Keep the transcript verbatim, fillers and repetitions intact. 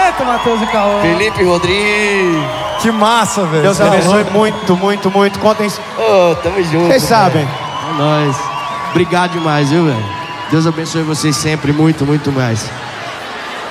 Eita, Matheus e Cauã. Felipe Rodrigues. Que massa, velho. Deus abençoe muito, muito, muito. Contem. Ô, oh, tamo junto. Vocês sabem. É nóis. Obrigado demais, viu, velho? Deus abençoe vocês sempre, muito, muito mais.